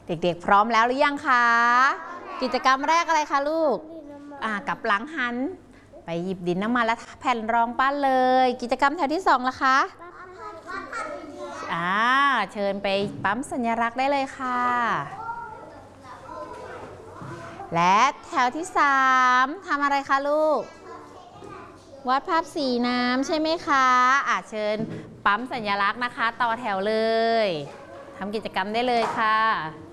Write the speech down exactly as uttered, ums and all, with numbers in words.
เด็กๆพร้อมแล้วหรือยังคะกิจกรรมแรกอะไรคะลูกอ่ากับหลังหันไปหยิบดินน้ำมันและแผ่นรองปั้นเลยกิจกรรมแถวที่สองล่ะคะอ่าเชิญไปปั๊มสัญลักษณ์ได้เลยค่ะและแถวที่สามทำอะไรคะลูกวาดภาพสีน้ำใช่ไหมคะอาเชิญปั๊มสัญลักษณ์นะคะต่อแถวเลยทำกิจกรรมได้เลยค่ะ